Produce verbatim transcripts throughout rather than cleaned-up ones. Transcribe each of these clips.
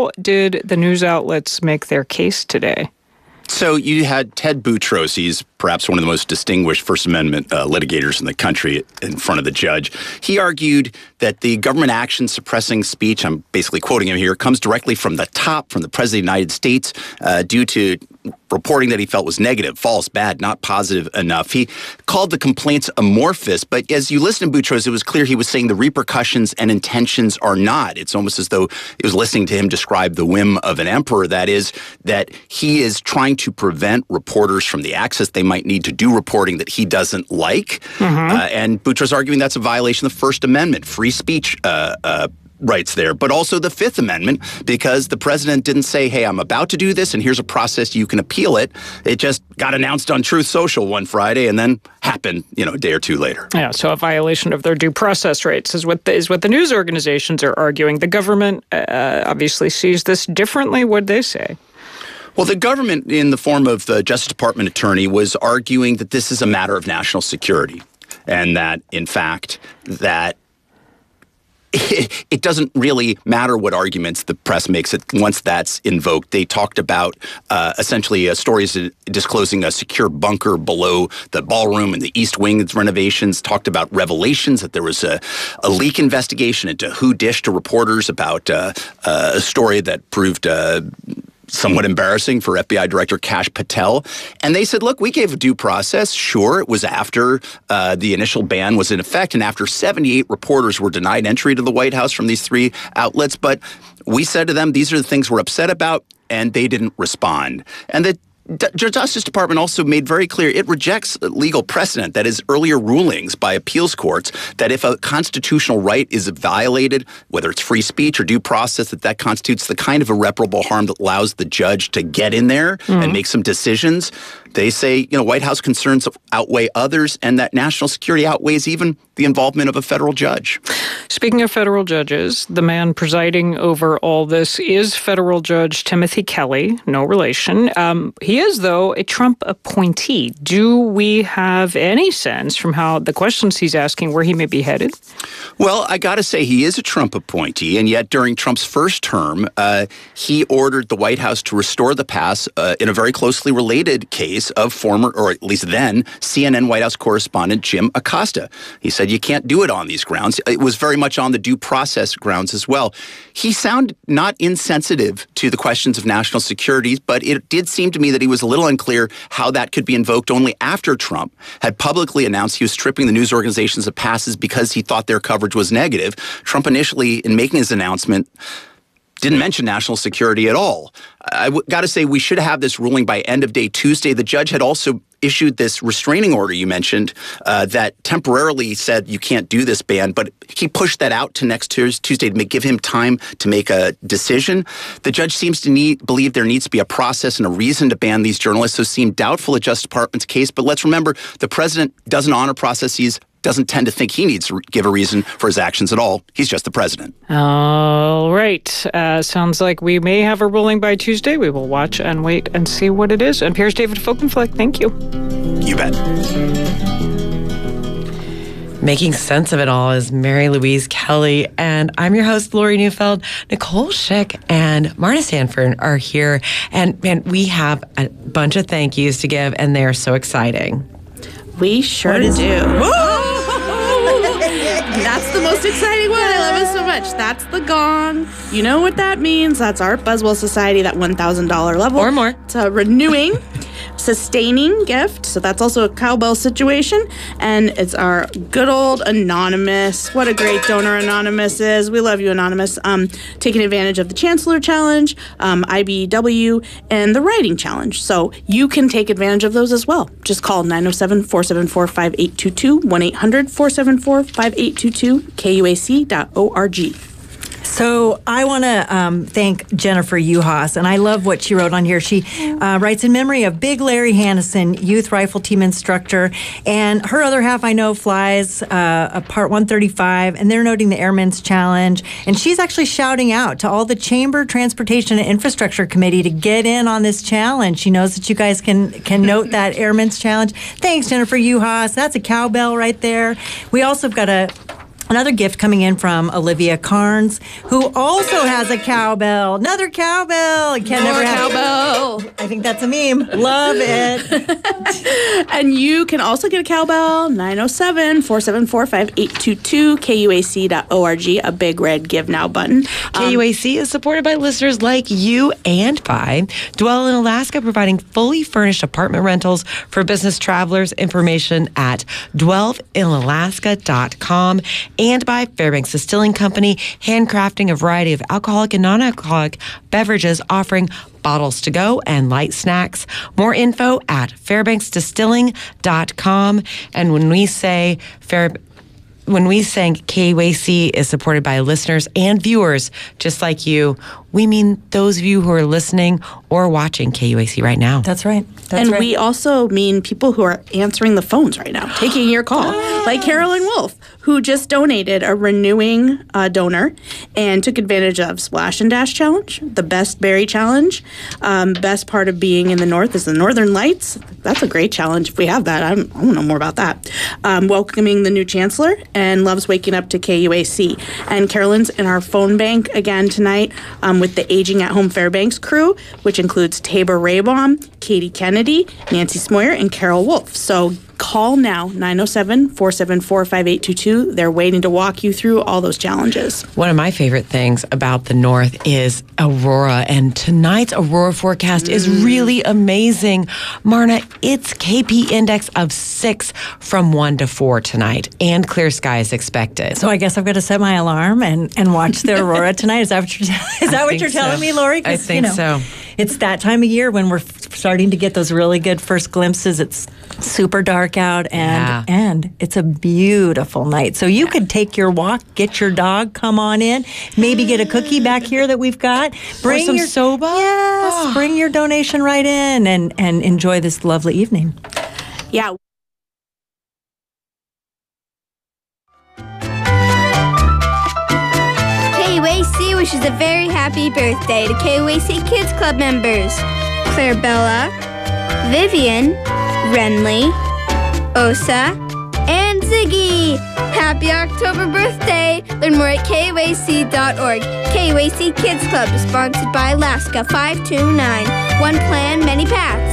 How did the news outlets make their case today? So you had Ted Boutros. He's perhaps one of the most distinguished First Amendment uh, litigators in the country in front of the judge. He argued that the government action suppressing speech, I'm basically quoting him here, comes directly from the top, from the President of the United States, uh, due to reporting that he felt was negative, false, bad, not positive enough. He called the complaints amorphous, but as you listen to Boutros, it was clear he was saying the repercussions and intentions are not. It's almost as though it was listening to him describe the whim of an emperor. That is, that he is trying to prevent reporters from the access they might need to do reporting that he doesn't like. Mm-hmm. Uh, and Boutros arguing that's a violation of the First Amendment, free speech uh, uh, rights there, but also the Fifth Amendment, because the president didn't say, hey, I'm about to do this, and here's a process you can appeal it. It just got announced on Truth Social one Friday and then happened, you know, a day or two later. Yeah, so a violation of their due process rights is what the, is what the news organizations are arguing. The government uh, obviously sees this differently. What'd they say? Well, the government, in the form of the Justice Department attorney, was arguing that this is a matter of national security, and that, in fact, that it, it doesn't really matter what arguments the press makes it once that's invoked. They talked about uh, essentially uh, stories disclosing a secure bunker below the ballroom and the East Wing renovations, talked about revelations that there was a, a leak investigation into who dished to reporters about uh, uh, a story that proved uh, somewhat embarrassing for F B I Director Kash Patel. And they said, look, we gave a due process. Sure, it was after uh, the initial ban was in effect and after seventy-eight reporters were denied entry to the White House from these three outlets. But we said to them, these are the things we're upset about, and they didn't respond. And the The Justice Department also made very clear it rejects legal precedent, that is, earlier rulings by appeals courts, that if a constitutional right is violated, whether it's free speech or due process, that that constitutes the kind of irreparable harm that allows the judge to get in there mm-hmm. and make some decisions. They say, you know, White House concerns outweigh others, and that national security outweighs even the involvement of a federal judge. Speaking of federal judges, the man presiding over all this is federal Judge Timothy Kelly, no relation. Um, he is, though, a Trump appointee. Do we have any sense from how the questions he's asking where he may be headed? Well, I got to say, he is a Trump appointee, and yet during Trump's first term, uh, he ordered the White House to restore the pass uh, in a very closely related case of former, or at least then, C N N White House correspondent Jim Acosta. He said you can't do it on these grounds. It was very much on the due process grounds as well. He sounded not insensitive to the questions of national security, but it did seem to me that he was a little unclear how that could be invoked only after Trump had publicly announced he was stripping the news organizations of passes because he thought their coverage was negative. Trump initially, in making his announcement, didn't mention national security at all. I w- got to say, we should have this ruling by end of day Tuesday. The judge had also issued this restraining order you mentioned uh, that temporarily said you can't do this ban, but he pushed that out to next Tuesday to make, give him time to make a decision. The judge seems to need, believe there needs to be a process and a reason to ban these journalists, so seem doubtful of Justice Department's case. But let's remember, the president doesn't honor processes, doesn't tend to think he needs to give a reason for his actions at all. He's just the president. All right. Uh, sounds like we may have a ruling by Tuesday. We will watch and wait and see what it is. N P R's David Folkenflik, thank you. You bet. Making sense of it all is Mary Louise Kelly, and I'm your host, Lori Neufeld. Nicole Schick and Marta Sanford are here, and, and we have a bunch of thank yous to give, and they're so exciting. We sure do. That's the most exciting one. I love it so much. That's the gong. You know what that means. That's Art Buswell Society, that one thousand dollars level. Or more. It's a renewing, sustaining gift. So that's also a cowbell situation. And it's our good old Anonymous. What a great donor Anonymous is. We love you, Anonymous. Um, taking advantage of the Chancellor Challenge, um, I B W, and the Writing Challenge. So you can take advantage of those as well. Just call nine oh seven, four seven four, five eight two two, one eight hundred, four seven four, five eight two two, K U A C dot org. So I want to um, thank Jennifer Uhas, and I love what she wrote on here. She uh, writes in memory of Big Larry Hannison, youth rifle team instructor, and her other half I know flies uh, a Part one thirty-five, and they're noting the Airmen's Challenge, and she's actually shouting out to all the Chamber Transportation and Infrastructure Committee to get in on this challenge. She knows that you guys can can note that Airmen's Challenge. Thanks, Jennifer Uhas. That's a cowbell right there. We also have got a Another gift coming in from Olivia Carnes, who also has a cowbell. Another cowbell. I can never have cowbell. I think that's a meme. Love it. And you can also get a cowbell, nine oh seven, four seven four, five eight two two, K U A C dot org, a big red Give Now button. K U A C um, is supported by listeners like you and by Dwell in Alaska, providing fully furnished apartment rentals for business travelers. Information at dwell in alaska dot com. And by Fairbanks Distilling Company, handcrafting a variety of alcoholic and non-alcoholic beverages, offering bottles to go and light snacks. More info at fairbanks distilling dot com. And when we say Fair, when we say K U A C is supported by listeners and viewers just like you, we mean those of you who are listening or watching K U A C right now. That's right. That's and right. we also mean people who are answering the phones right now, taking your call, like Carolyn Wolf, who just donated, a renewing uh, donor, and took advantage of Splash and Dash Challenge, the Best Berry Challenge. Um, best part of being in the North is the Northern Lights. That's a great challenge. If we have that, I, I want to know more about that. Um, welcoming the new chancellor, and loves waking up to K U A C. And Carolyn's in our phone bank again tonight um, with the Aging at Home Fairbanks crew, which includes Tabor Raybaum, Katie Kennedy, Nancy Smoyer, and Carol Wolf. So call now, nine oh seven, four seven four, five eight two two. They're waiting to walk you through all those challenges. One of my favorite things about the North is Aurora, and tonight's Aurora forecast mm. is really amazing. Marna, it's K P index of six from one to four tonight, and clear skies expected. So I guess I've got to set my alarm and, and watch the Aurora tonight. Is that what you're, is that what you're so. telling me, Lori? I think you know, so. It's that time of year when we're f- starting to get those really good first glimpses. It's super dark out, and yeah. and it's a beautiful night. So you could take your walk, get your dog, come on in, maybe get a cookie back here that we've got. Bring some your soba. Yes, Oh. bring your donation right in and and enjoy this lovely evening. Yeah. K U A C wishes a very happy birthday to K U A C Kids Club members Clarabella, Vivian, Renly, Osa, and Ziggy. Happy October birthday! Learn more at K U A C dot org. K U A C Kids Club is sponsored by Alaska five two nine. One plan, many paths.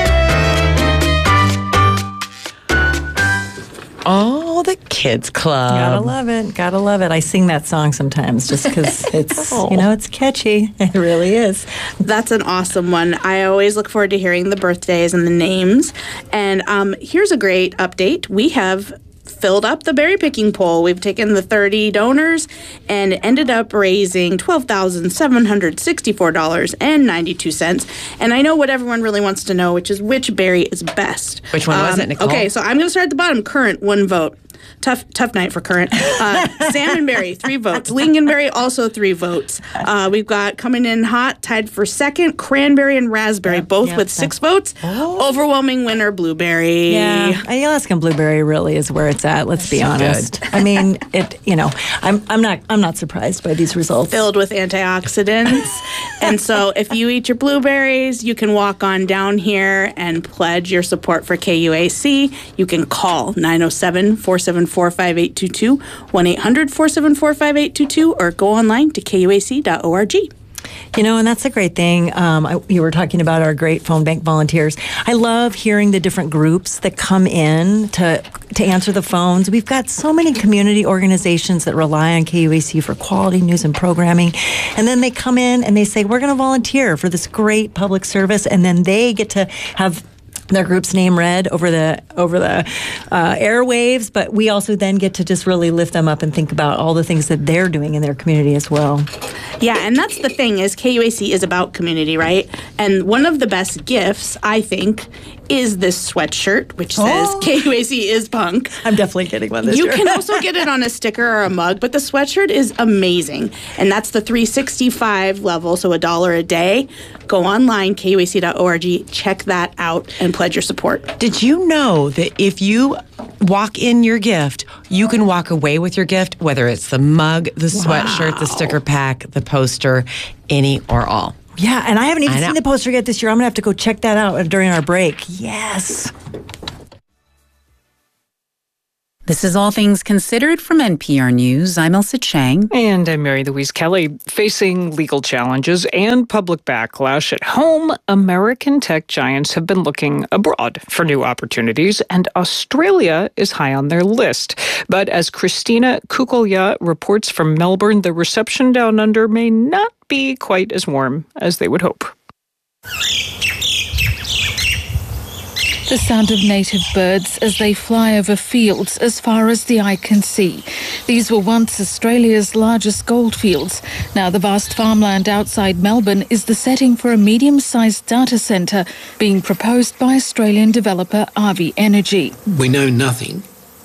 Oh, the Kids Club. Gotta love it. Gotta love it. I sing that song sometimes just because it's, you know, it's catchy. It really is. That's an awesome one. I always look forward to hearing the birthdays and the names. And um, here's a great update. We have filled up the berry picking poll. We've taken the thirty donors and ended up raising twelve thousand seven hundred sixty-four dollars and ninety-two cents. And I know what everyone really wants to know, which is which berry is best. Which one um, was it, Nicole? Okay, so I'm going to start at the bottom. Currant, one vote. Tough tough night for Currant. Uh, Salmonberry, three votes. Lingonberry, also three votes. Uh, we've got coming in hot, tied for second, Cranberry and Raspberry, Yep, both yep, with yep. six votes. Oh. Overwhelming winner, Blueberry. Yeah, Alaskan blueberry really is where it's at. Let's be So honest. I mean, it. You know, I'm I'm not I'm not surprised by these results. Filled with antioxidants. And so if you eat your blueberries, you can walk on down here and pledge your support for K U A C. You can call nine oh seven, four seven four, five eight two two, one eight hundred, four seven four, five eight two two, or go online to K U A C dot org. You know, and that's a great thing. Um, I, you were talking about our great phone bank volunteers. I love hearing the different groups that come in to to answer the phones. We've got so many community organizations that rely on K U A C for quality news and programming. And then they come in and they say, we're going to volunteer for this great public service. And then they get to have their group's name read over the over the uh, airwaves, but we also then get to just really lift them up and think about all the things that they're doing in their community as well. Yeah, and that's the thing is K U A C is about community, right? And one of the best gifts, I think, is this sweatshirt, which says Oh. K U A C is punk. I'm definitely getting one this You year. can also get it on a sticker or a mug, but the sweatshirt is amazing. And that's the three sixty-five level, so a dollar a day. Go online, K U A C dot org, check that out, and pledge your support. Did you know that if you walk in your gift, you can walk away with your gift, whether it's the mug, the sweatshirt, the sticker pack, the poster, any or all? Yeah, and I haven't even I know. seen the poster yet this year. I'm going to have to go check that out during our break. Yes. This is All Things Considered from N P R News. I'm Elsa Chang. And I'm Mary Louise Kelly. Facing legal challenges and public backlash at home, American tech giants have been looking abroad for new opportunities, and Australia is high on their list. But as Christina Kukulya reports from Melbourne, the reception down under may not be quite as warm as they would hope. The sound of native birds as they fly over fields as far as the eye can see. These were once Australia's largest goldfields. Now the vast farmland outside Melbourne is the setting for a medium-sized data centre being proposed by Australian developer Avi Energy. We know nothing.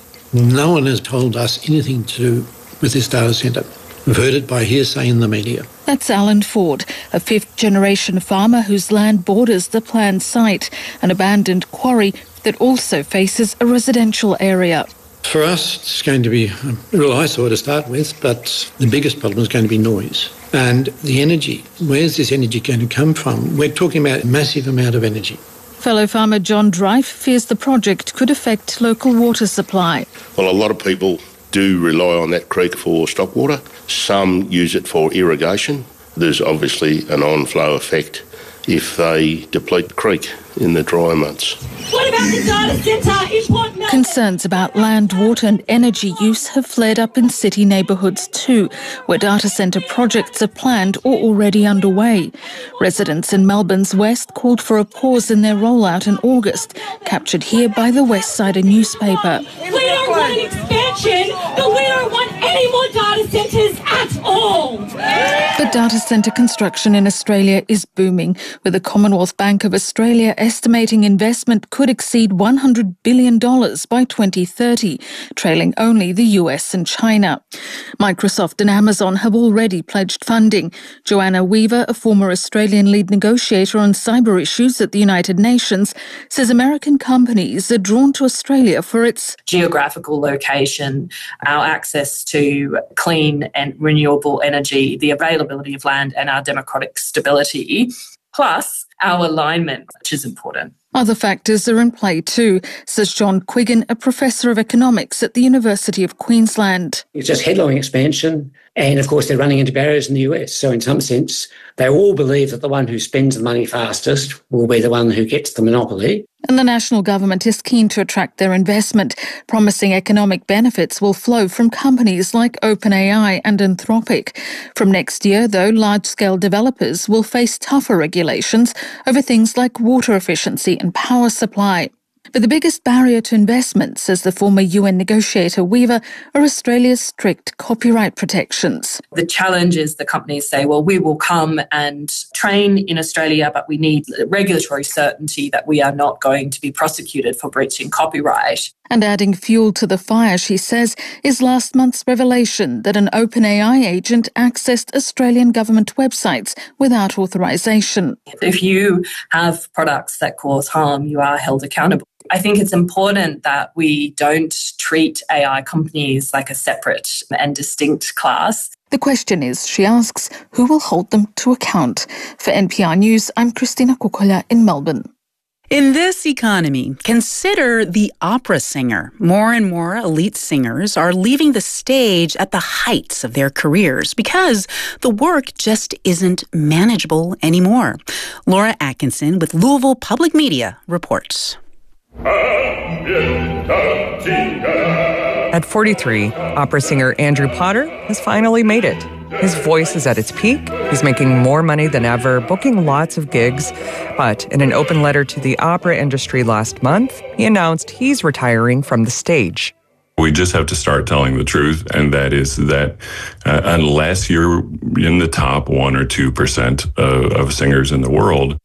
No one has told us anything to do with this data centre. We've heard it by hearsay in the media. That's Alan Ford, a fifth-generation farmer whose land borders the planned site, an abandoned quarry that also faces a residential area. For us, it's going to be a real eyesore to start with, but the biggest problem is going to be noise. And the energy, where's this energy going to come from? We're talking about a massive amount of energy. Fellow farmer John Drive fears the project could affect local water supply. Well, a lot of people do rely on that creek for stock water. Some use it for irrigation. There's obviously an on-flow effect if they deplete the creek in the dry months. What about the data centre? It won't melt. Concerns about land, water and energy use have flared up in city neighbourhoods too, where data centre projects are planned or already underway. Residents in Melbourne's west called for a pause in their rollout in August, captured here by the Westsider newspaper. We don't want an expansion, but we don't want any more data centres at all. But data centre construction in Australia is booming, with the Commonwealth Bank of Australia estimating investment could exceed one hundred billion dollars by twenty thirty, trailing only the U S and China. Microsoft and Amazon have already pledged funding. Joanna Weaver, a former Australian lead negotiator on cyber issues at the United Nations, says American companies are drawn to Australia for its geographical location, our access to clean and renewable energy, the availability of land and our democratic stability, plus our alignment, which is important. Other factors are in play too, says John Quiggin, a professor of economics at the University of Queensland. It's just headlong expansion, and of course they're running into barriers in the U S. So in some sense, they all believe that the one who spends the money fastest will be the one who gets the monopoly. And the national government is keen to attract their investment, promising economic benefits will flow from companies like OpenAI and Anthropic. From next year, though, large-scale developers will face tougher regulations over things like water efficiency and power supply. But the biggest barrier to investment, says the former U N negotiator Weaver, are Australia's strict copyright protections. The challenge is the companies say, well, we will come and train in Australia, but we need regulatory certainty that we are not going to be prosecuted for breaching copyright. And adding fuel to the fire, she says, is last month's revelation that an OpenAI agent accessed Australian government websites without authorisation. If you have products that cause harm, you are held accountable. I think it's important that we don't treat A I companies like a separate and distinct class. The question is, she asks, who will hold them to account? For N P R News, I'm Christina Kukulya in Melbourne. In this economy, consider the opera singer. More and more elite singers are leaving the stage at the heights of their careers because the work just isn't manageable anymore. Laura Atkinson with Louisville Public Media reports. At forty-three, opera singer Andrew Potter has finally made it. His voice is at its peak. He's making more money than ever, booking lots of gigs. But in an open letter to the opera industry last month, he announced he's retiring from the stage. We just have to start telling the truth, and that is that uh, unless you're in the top one or two percent of, of singers in the world.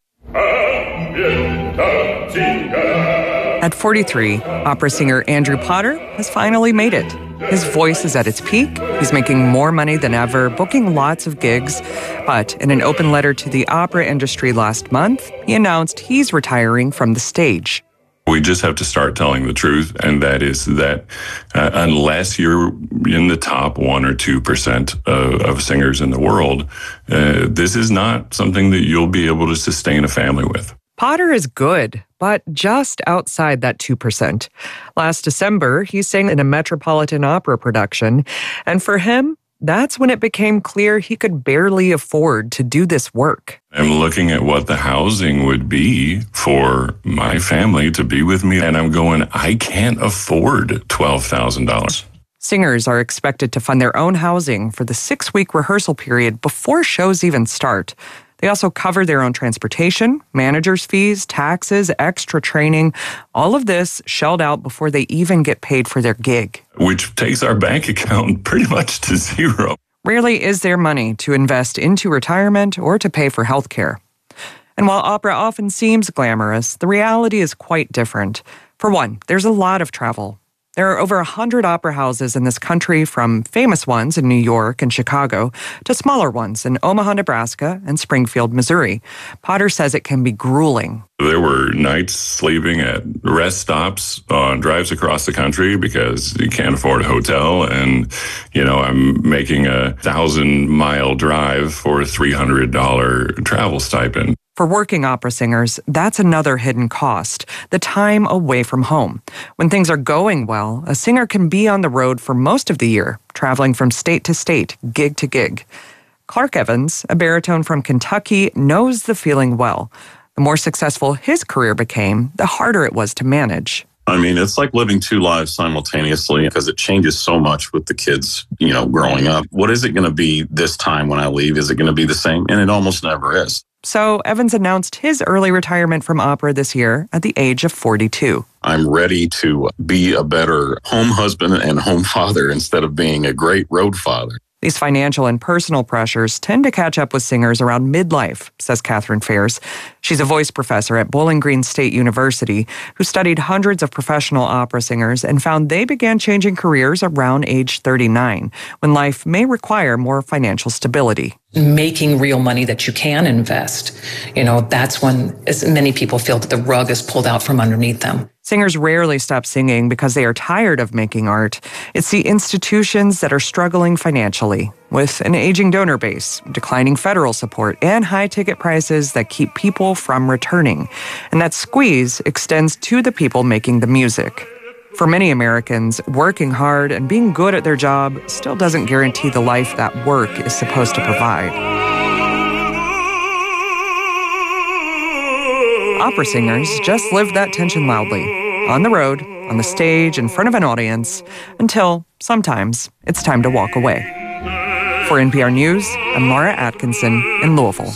At forty-three, opera singer Andrew Potter has finally made it. His voice is at its peak. He's making more money than ever, booking lots of gigs. But in an open letter to the opera industry last month, he announced he's retiring from the stage. We just have to start telling the truth, and that is that uh, unless you're in the top one or two percent of, of singers in the world, uh, this is not something that you'll be able to sustain a family with. Potter is good, but just outside that two percent. Last December, he sang in a Metropolitan Opera production, and for him, that's when it became clear he could barely afford to do this work. I'm looking at what the housing would be for my family to be with me, and I'm going, I can't afford twelve thousand dollars. Singers are expected to fund their own housing for the six-week rehearsal period before shows even start. They also cover their own transportation, manager's fees, taxes, extra training, all of this shelled out before they even get paid for their gig. Which takes our bank account pretty much to zero. Rarely is there money to invest into retirement or to pay for health care. And while opera often seems glamorous, the reality is quite different. For one, there's a lot of travel. There are over one hundred opera houses in this country, from famous ones in New York and Chicago to smaller ones in Omaha, Nebraska and Springfield, Missouri. Potter says it can be grueling. There were nights sleeping at rest stops on drives across the country because you can't afford a hotel. And, you know, I'm making a thousand mile drive for a three hundred dollars travel stipend. For working opera singers, that's another hidden cost, the time away from home. When things are going well, a singer can be on the road for most of the year, traveling from state to state, gig to gig. Clark Evans, a baritone from Kentucky, knows the feeling well. The more successful his career became, the harder it was to manage. I mean, it's like living two lives simultaneously because it changes so much with the kids, you know, growing up. What is it going to be this time when I leave? Is it going to be the same? And it almost never is. So Evans announced his early retirement from opera this year at the age of forty-two. I'm ready to be a better home husband and home father instead of being a great road father. These financial and personal pressures tend to catch up with singers around midlife, says Catherine Fairs. She's a voice professor at Bowling Green State University who studied hundreds of professional opera singers and found they began changing careers around age thirty-nine, when life may require more financial stability. Making real money that you can invest, you know, that's when as many people feel that the rug is pulled out from underneath them. Singers rarely stop singing because they are tired of making art. It's the institutions that are struggling financially, with an aging donor base, declining federal support, and high ticket prices that keep people from returning. And that squeeze extends to the people making the music. For many Americans, working hard and being good at their job still doesn't guarantee the life that work is supposed to provide. Opera singers just live that tension loudly, on the road, on the stage, in front of an audience, until, sometimes, it's time to walk away. For N P R News, I'm Laura Atkinson in Louisville.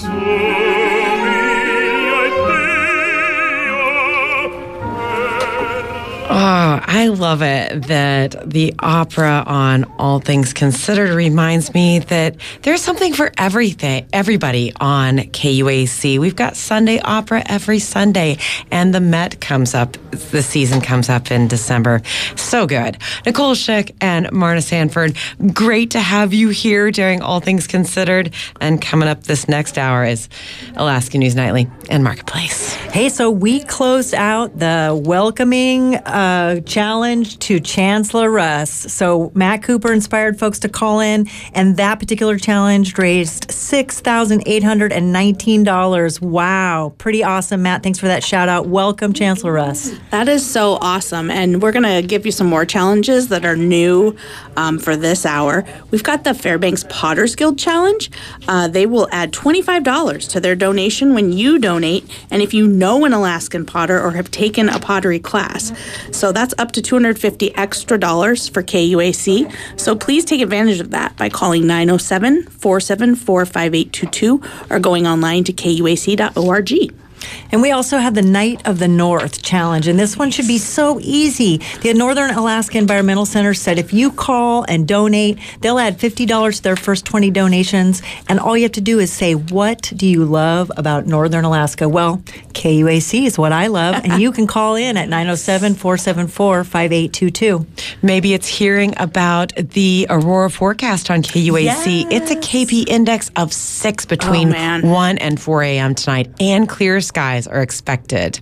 Oh, I love it that the opera on All Things Considered reminds me that there's something for everything, everybody on K U A C. We've got Sunday opera every Sunday, and the Met comes up, the season comes up in December. So good. Nicole Schick and Marna Sanford, great to have you here during All Things Considered. And coming up this next hour is Alaska News Nightly and Marketplace. Hey, so we closed out the welcoming uh, challenge to Chancellor Russ. So Matt Cooper inspired folks to call in, and that particular challenge raised six thousand eight hundred nineteen dollars. Wow, pretty awesome, Matt. Thanks for that shout out. Welcome, Chancellor Russ. That is so awesome. And we're going to give you some more challenges that are new um, for this hour. We've got the Fairbanks Potters Guild Challenge. Uh, they will add twenty-five dollars to their donation when you donate, and if you know an Alaskan potter or have taken a pottery class. So that's up to two hundred fifty extra dollars for K U A C. So please take advantage of that by calling nine oh seven, four seven four, five eight two two or going online to K U A C dot org. And we also have the Night of the North Challenge, and this one should be so easy. The Northern Alaska Environmental Center said if you call and donate, they'll add fifty dollars to their first twenty donations, and all you have to do is say, what do you love about Northern Alaska? Well, K U A C is what I love, and you can call in at nine oh seven, four seven four, five eight two two. Maybe it's hearing about the Aurora forecast on K U A C. Yes. It's a K P index of six between oh, one and four a.m. tonight, and clear skies are expected.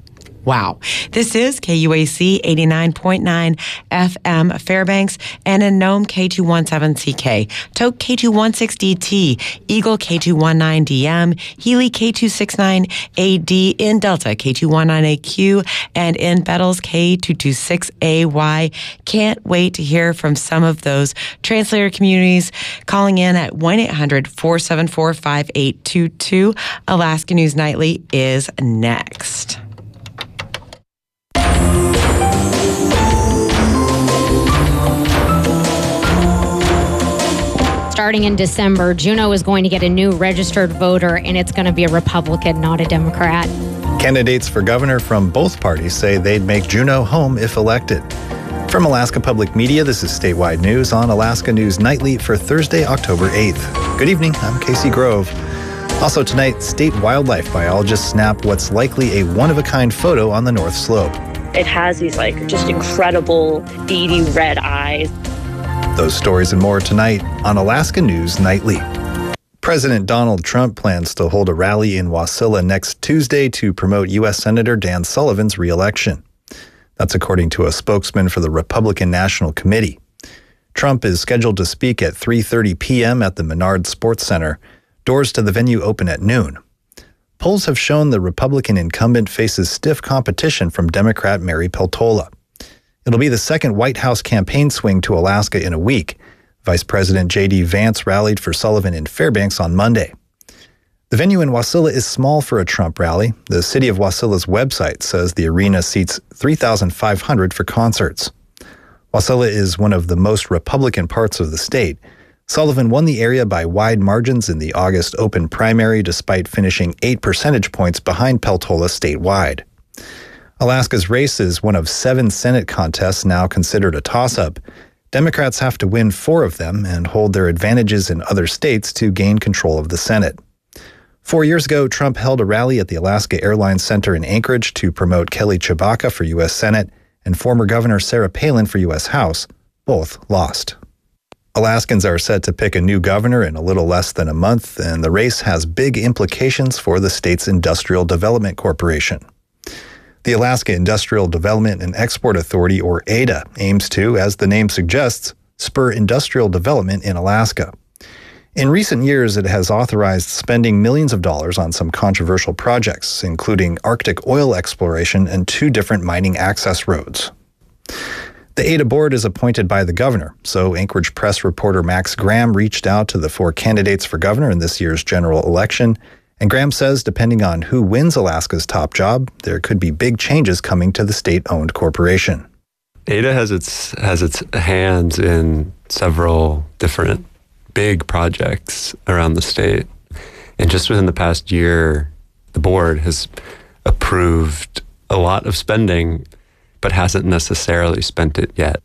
Wow. This is K U A C eighty-nine point nine F M Fairbanks, and in Nome, K two seventeen C K, Toke K two sixteen D T, Eagle K two nineteen D M, Healy K two sixty-nine A D, in Delta K two nineteen A Q, and in Bettles K two twenty-six A Y. Can't wait to hear from some of those translator communities calling in at one eight hundred four seven four five eight two two. Alaska News Nightly is next. Starting in December, Juneau is going to get a new registered voter, and it's going to be a Republican, not a Democrat. Candidates for governor from both parties say they'd make Juneau home if elected. From Alaska Public Media, this is Statewide News on Alaska News Nightly for Thursday, October eighth. Good evening, I'm Casey Grove. Also tonight, state wildlife biologists snap what's likely a one-of-a-kind photo on the North Slope. It has these like just incredible beady red eyes. Those stories and more tonight on Alaska News Nightly. President Donald Trump plans to hold a rally in Wasilla next Tuesday to promote U S Senator Dan Sullivan's re-election. That's according to a spokesman for the Republican National Committee. Trump is scheduled to speak at three thirty p.m. at the Menard Sports Center. Doors to the venue open at noon. Polls have shown the Republican incumbent faces stiff competition from Democrat Mary Peltola. It'll be the second White House campaign swing to Alaska in a week. Vice President J D Vance rallied for Sullivan in Fairbanks on Monday. The venue in Wasilla is small for a Trump rally. The city of Wasilla's website says the arena seats three thousand five hundred for concerts. Wasilla is one of the most Republican parts of the state. Sullivan won the area by wide margins in the August open primary despite finishing eight percentage points behind Peltola statewide. Alaska's race is one of seven Senate contests now considered a toss-up. Democrats have to win four of them and hold their advantages in other states to gain control of the Senate. Four years ago, Trump held a rally at the Alaska Airlines Center in Anchorage to promote Kelly Tshibaka for U S Senate and former Governor Sarah Palin for U S House. Both lost. Alaskans are set to pick a new governor in a little less than a month, and the race has big implications for the state's Industrial Development Corporation. The Alaska Industrial Development and Export Authority, or A D A, aims to, as the name suggests, spur industrial development in Alaska. In recent years, it has authorized spending millions of dollars on some controversial projects, including Arctic oil exploration and two different mining access roads. The A D A board is appointed by the governor, so Anchorage Press reporter Max Graham reached out to the four candidates for governor in this year's general election. And Graham says depending on who wins Alaska's top job, there could be big changes coming to the state-owned corporation. A D A has its has its hands in several different big projects around the state. And just within the past year, the board has approved a lot of spending, but hasn't necessarily spent it yet.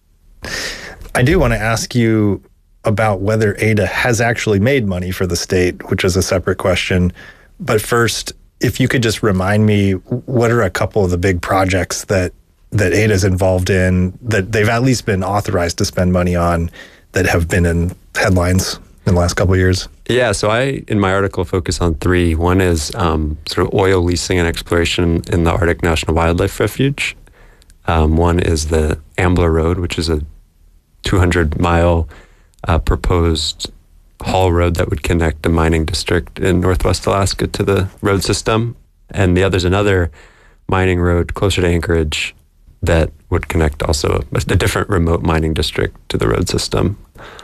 I do want to ask you about whether A D A has actually made money for the state, which is a separate question. But first, if you could just remind me, what are a couple of the big projects that, that A D A is involved in, that they've at least been authorized to spend money on, that have been in headlines in the last couple of years? Yeah, so I, in my article, focus on three. One is um, sort of oil leasing and exploration in the Arctic National Wildlife Refuge. Um, one is the Ambler Road, which is a two hundred mile uh, proposed haul road that would connect the mining district in Northwest Alaska to the road system. And the other's another mining road closer to Anchorage that would connect also a, a different remote mining district to the road system.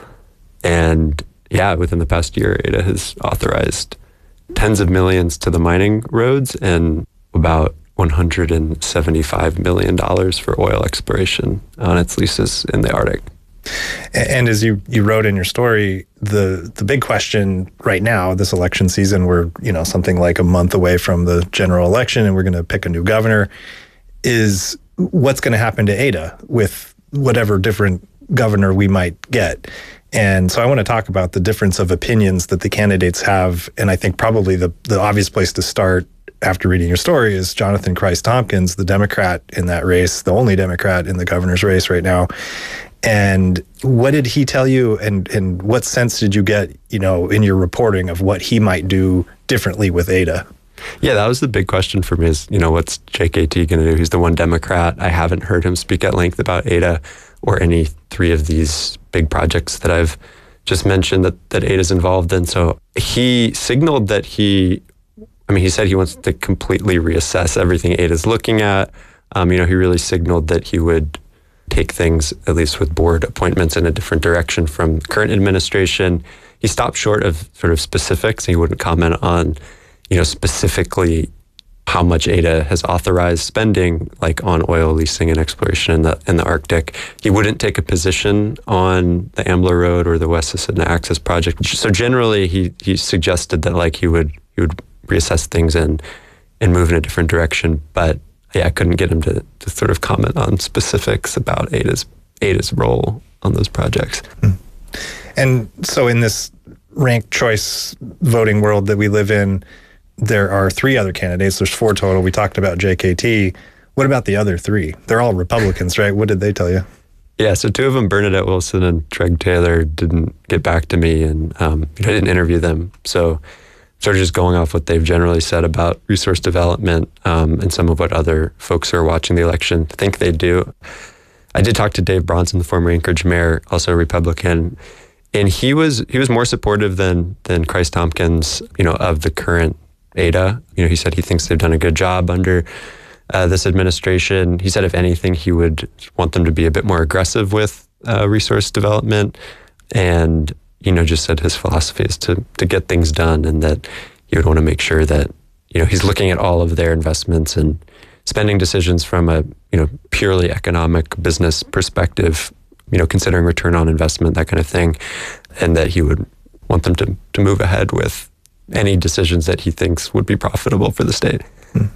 And yeah, within the past year, A D A has authorized tens of millions to the mining roads and about one hundred seventy-five million dollars for oil exploration on its leases in the Arctic. And as you, you wrote in your story, the the big question right now, this election season, we're you know something like a month away from the general election, and we're going to pick a new governor, is what's going to happen to A D A with whatever different governor we might get. And so I want to talk about the difference of opinions that the candidates have, and I think probably the, the obvious place to start after reading your story is Jonathan Christ-Tompkins, the Democrat in that race, the only Democrat in the governor's race right now. And what did he tell you, and, and what sense did you get, you know, in your reporting of what he might do differently with A D A? Yeah, that was the big question for me is, you know, what's J K T going to do? He's the one Democrat. I haven't heard him speak at length about Ada or any three of these big projects that I've just mentioned that, that Ada's involved in. So he signaled that he, I mean, he said he wants to completely reassess everything Ada's looking at. Um, you know, he really signaled that he would take things, at least with board appointments, in a different direction from the current administration. He stopped short of sort of specifics. He wouldn't comment on, you know, specifically how much Ada has authorized spending, like on oil leasing and exploration in the in the Arctic. He wouldn't take a position on the Ambler Road or the West Susitna Access Project. So generally, he he suggested that like he would he would reassess things and and move in a different direction. But yeah, I couldn't get him to, to sort of comment on specifics about Ada's Ada's role on those projects. Mm. And so in this ranked choice voting world that we live in, there are three other candidates. There's four total. We talked about J K T. What about the other three? They're all Republicans, right? What did they tell you? Yeah, so two of them, Bernadette Wilson and Treg Taylor, didn't get back to me, and um, I didn't interview them. So sort of just going off what they've generally said about resource development um, and some of what other folks who are watching the election think they do. I did talk to Dave Bronson, the former Anchorage mayor, also a Republican, and he was he was more supportive than than Christ Tompkins, you know, of the current Ada. You know, he said he thinks they've done a good job under uh, this administration. He said, if anything, he would want them to be a bit more aggressive with uh, resource development, and you know, just said his philosophy is to to get things done, and that he would want to make sure that, you know, he's looking at all of their investments and spending decisions from a, you know, purely economic business perspective, you know, considering return on investment, that kind of thing, and that he would want them to to move ahead with any decisions that he thinks would be profitable for the state. Hmm.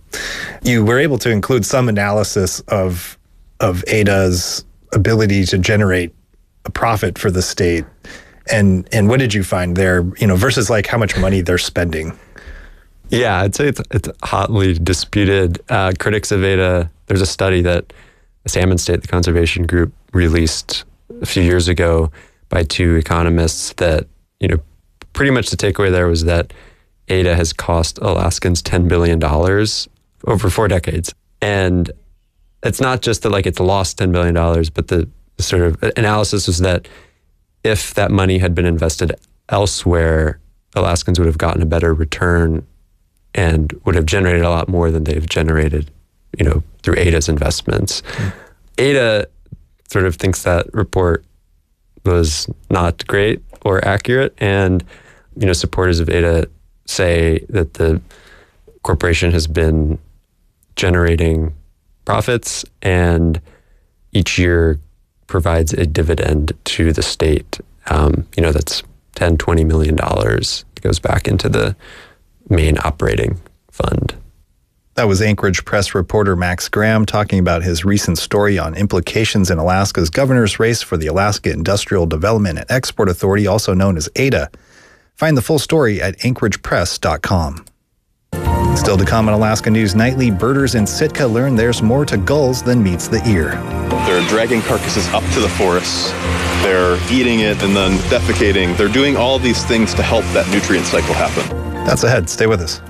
You were able to include some analysis of of Ada's ability to generate a profit for the state. And and what did you find there, you know, versus like how much money they're spending? Yeah, I'd say it's, it's hotly disputed. Uh, critics of Ada, there's a study that Salmon State, the conservation group, released a few years ago by two economists that, you know, pretty much the takeaway there was that Ada has cost Alaskans ten billion dollars over four decades. And it's not just that like it's lost ten billion dollars, but the, the sort of analysis was that if that money had been invested elsewhere, Alaskans would have gotten a better return and would have generated a lot more than they've generated, you know, through Ada's investments. Mm. Ada sort of thinks that report was not great or accurate, and, you know, supporters of Ada say that the corporation has been generating profits and each year provides a dividend to the state. Um, you know, that's ten, twenty million dollars. It goes back into the main operating fund. That was Anchorage Press reporter Max Graham talking about his recent story on implications in Alaska's governor's race for the Alaska Industrial Development and Export Authority, also known as Ada. Find the full story at anchorage press dot com. Still to come on Alaska News Nightly, birders in Sitka learn there's more to gulls than meets the ear. They're dragging carcasses up to the forests. They're eating it and then defecating. They're doing all these things to help that nutrient cycle happen. That's ahead. Stay with us.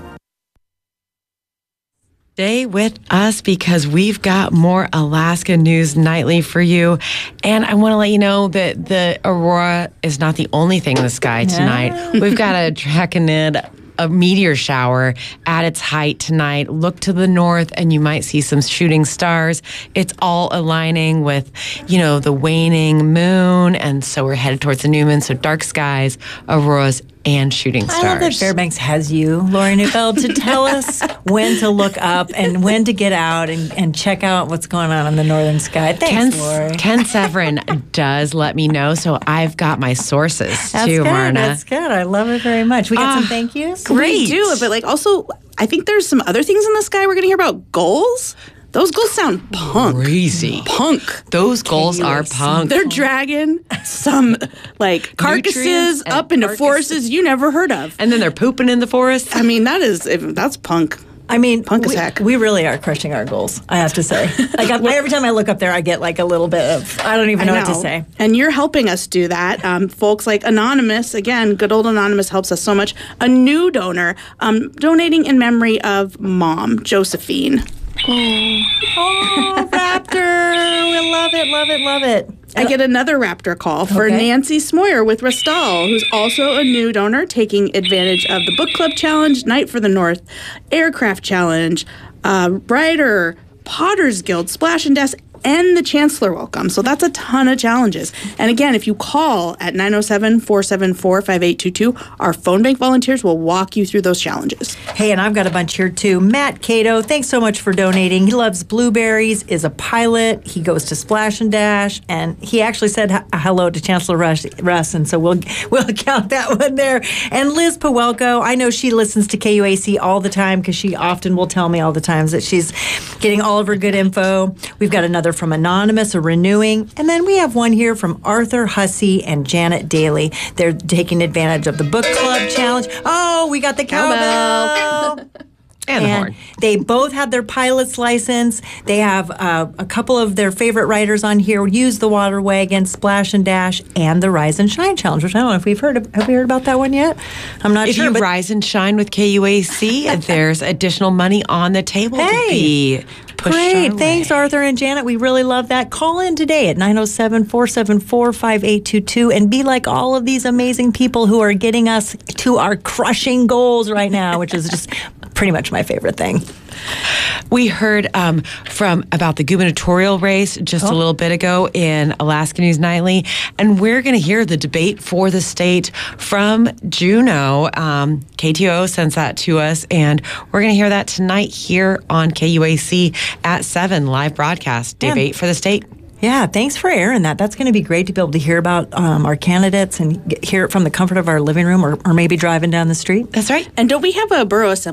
Stay with us because we've got more Alaska News Nightly for you. And I want to let you know that the aurora is not the only thing in the sky tonight. Yeah. We've got a Draconid, a meteor shower at its height tonight. Look to the north and you might see some shooting stars. It's all aligning with, you know, the waning moon. And so we're headed towards the new moon. So dark skies, auroras, and shooting stars. I love that Fairbanks has you, Lori Neufeld, to tell us when to look up and when to get out and, and check out what's going on in the northern sky. Thanks, Ken, Lori. Ken Severin does let me know, so I've got my sources that's too, good, Marna. That's good. I love it very much. We got uh, some thank yous. Great. We do, but like also, I think there's some other things in the sky we're going to hear about. Gulls. Those gulls sound punk. Crazy. Punk. Those gulls are punk. They're dragging some, like, carcasses up into carcasses. forests you never heard of. And then they're pooping in the forest. I mean, that is, if that's punk. I mean, punk as we, heck. We really are crushing our goals, I have to say. Like I, every time I look up there, I get like a little bit of, I don't even know, know what to say. And you're helping us do that. Um, folks like Anonymous, again, good old Anonymous helps us so much. A new donor um, donating in memory of Mom, Josephine. Oh, oh Raptor. We love it, love it, love it. I get another Raptor call for okay. Nancy Smoyer with Restal, who's also a new donor, taking advantage of the Book Club Challenge, Night for the North, Aircraft Challenge, uh, Writer, Potter's Guild, Splash and Dash, and the Chancellor Welcome. So that's a ton of challenges. And again, if you call at nine oh seven, four seven four, five eight two two, our phone bank volunteers will walk you through those challenges. Hey, and I've got a bunch here too. Matt Cato, thanks so much for donating. He loves blueberries, is a pilot. He goes to Splash and Dash, and he actually said h- hello to Chancellor Rush, Russ, and so we'll we'll count that one there. And Liz Pawelko, I know she listens to K U A C all the time because she often will tell me all the times that she's getting all of her good info. We've got another from Anonymous, a renewing, and then we have one here from Arthur Hussey and Janet Daly. They're taking advantage of the Book Club Challenge. Oh, we got the cowbell. and, and the horn. They both had their pilot's license. They have uh, a couple of their favorite writers on here. Use the Water Wagon, Splash and Dash, and the Rise and Shine Challenge, which I don't know if we've heard of. Have we heard about that one yet? I'm not if sure. If you but rise and shine with K U A C, there's additional money on the table hey. to be Great. Thanks, Arthur and Janet. We really love that. Call in today at nine oh seven, four seven four, five eight two two and be like all of these amazing people who are getting us to our crushing goals right now, which is just pretty much my favorite thing. We heard um, from about the gubernatorial race just oh. a little bit ago in Alaska News Nightly, and we're going to hear the debate for the state from Juneau. Um, K T O O sends that to us, and we're going to hear that tonight here on K U A C at seven, live broadcast, debate yeah. for the state. Yeah, thanks for airing that. That's going to be great to be able to hear about um, our candidates and get, hear it from the comfort of our living room or, or maybe driving down the street. That's right. And don't we have a borough assembly